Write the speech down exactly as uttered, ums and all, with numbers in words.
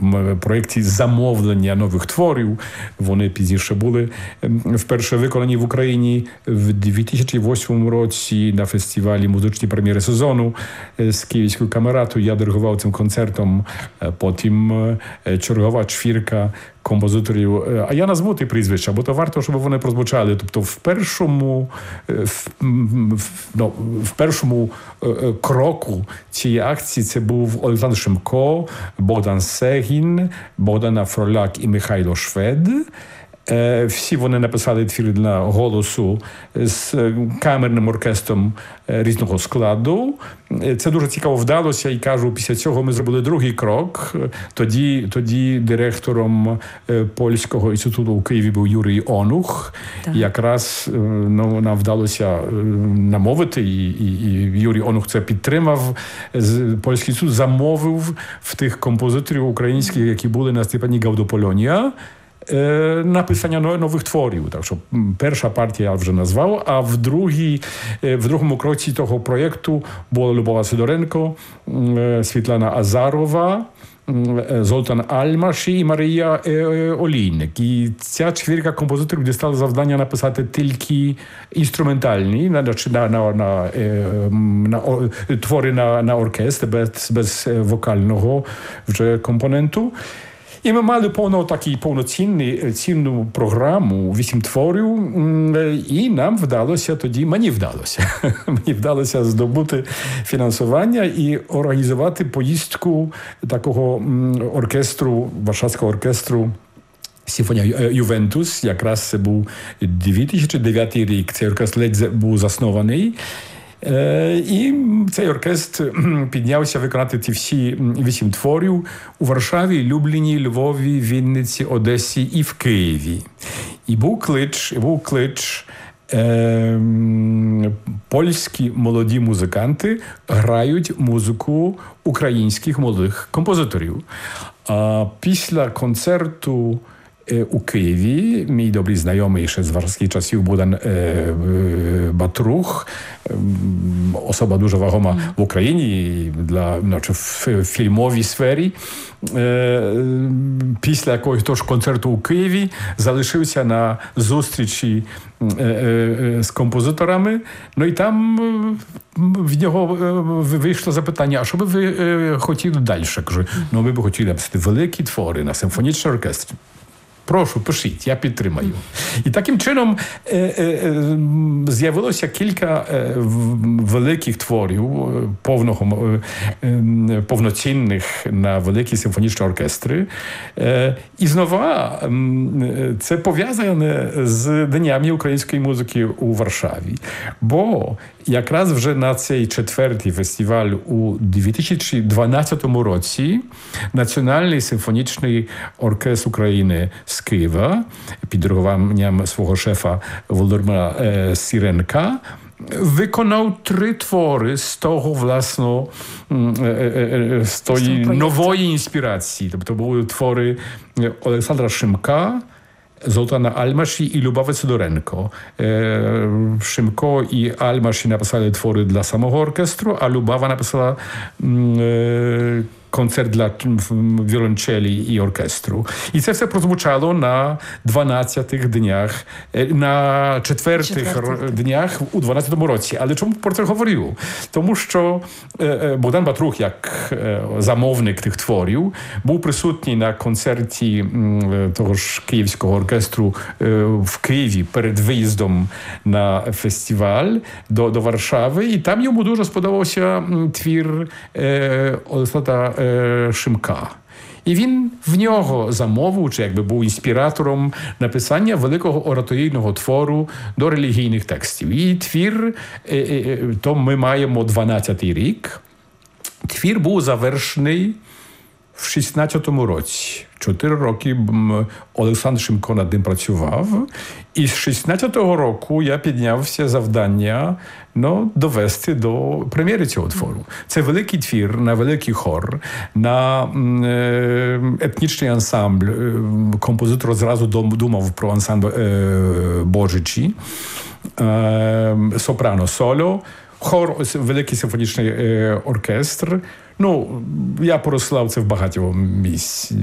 проєкті замовлення нових творів. Вони пізніше були вперше виконані в Україні в дві тисячі восьмому році на фестивалі музичні прем'єри сезону з Київською камератою. Я диригував цим концертом, потім чергова чвірка композиторів. А я назву ті прізвища, бо то варто, щоб вони прозвучали. Тобто в першому, в, ну, в першому кроку цієї акції це був Олександр Шимко, Богдан Сегін, Богдана Фроляк і Михайло Швед. Всі вони написали твір для голосу з камерним оркестром різного складу. Це дуже цікаво вдалося, і кажу, після цього ми зробили другий крок. Тоді, тоді директором Польського інституту у Києві був Юрій Онух. Так. Якраз ну, нам вдалося намовити, і, і, і Юрій Онух це підтримав. Польський інститут замовив в тих композиторів українських, які були на Степані Гаудополонія, написання нових творів. Так що перша партія я вже назвав, а в, другій, в другому кроці того проєкту була Любова Сидоренко, Світлана Азарова, Золтан Альмаш і Марія Олійник. І ця четвірка композиторів дістала завдання написати тільки інструментальні, на, на, на, на, на твори на, на оркестр, без, без вокального вже компоненту. І ми мали повно, такий повноцінний, цінну програму, вісім творів, і нам вдалося тоді, мені вдалося, мені вдалося здобути фінансування і організувати поїздку такого оркестру, Варшавського оркестру Симфонія Ювентус. Якраз це був дві тисячі дев'ятий рік, цей оркестр ледь був заснований. І цей оркестр піднявся виконати ті всі вісім творів у Варшаві, Любліні, Львові, Вінниці, Одесі і в Києві. І був клич, і був клич е, польські молоді музиканти грають музику українських молодих композиторів. А після концерту у Києві мій добрий знайомий ще з варшавських часів Богдан е, е, Батрух, е, особа дуже вагома в Україні для, значить, в фільмовій сфері. Е, після якогось того ж концерту у Києві залишився на зустрічі е, е, з композиторами. Ну і там в нього вийшло запитання, а що би ви е, хотіли далі? Кажу, ну ми б хотіли написати великі твори на симфонічний оркестр. Прошу, пишіть, я підтримаю. І таким чином е, е, з'явилося кілька е, великих творів, повного, е, повноцінних на великі симфонічні оркестри. Е, і знову е, це пов'язане з Днями української музики у Варшаві. Бо якраз вже на цей четвертий фестиваль у дві тисячі дванадцятому році Національний симфонічний оркестр України з Києва під диригуванням свого шефа Володимира е, Сіренка виконав три твори з того, власно, е, е, з тої нової інспірації. Тобто були твори Олександра Шимка, Золтана Альмаші і Любави Сидоренко. Е, Шимко і Альмаші написали твори для самого оркестру, а Любава написала е, концерт для віолончелі і оркестру. І це все прозвучало на дванадцятих днях, на четвертих Четвертих. днях у дванадцятому році. Але чому про це говорю? Тому що Богдан Батрух, як замовник тих творів, був присутній на концерті того ж Київського оркестру в Києві перед виїздом на фестиваль до, до Варшави. І там йому дуже сподобався твір Олександра Шимка. І він в нього замовив, чи якби був інспіратором написання великого ораторійного твору до релігійних текстів. І твір, то ми маємо дванадцятий рік, твір був завершений в шістнадцятому році. Чотири роки Олександр Шимко над ним працював. І з шістнадцятого року я піднявся завдання ну, довести до прем'єри цього твору. Це великий твір на великий хор, на е, етнічний ансамбль. Композитор зразу думав про ансамбль е, Божичі, е, сопрано соло, хор, великий симфонічний е, оркестр. Ну, я порослав це в багатьох місць.